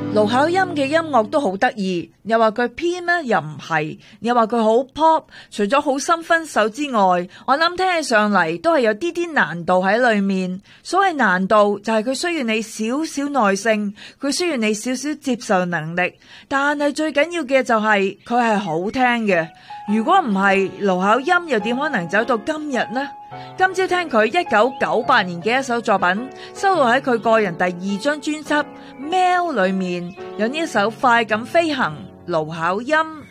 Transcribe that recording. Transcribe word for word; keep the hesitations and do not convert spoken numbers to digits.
盧巧音嘅音樂都好得意，又話佢偏呢又唔係，又話佢好 pop。除咗好心分手之外，我諗聽起上嚟都係有啲啲難度喺裏面。所謂難度就係佢需要你少少耐性，佢需要你少少接受能力。但係最緊要嘅就係佢係好聽嘅。如果唔係，盧巧音又點可能走到今日呢？今朝聽佢一九九八年嘅一首作品，收錄喺佢個人第二張專輯《喵》裏面，有呢一首《快感飛行》，盧巧音。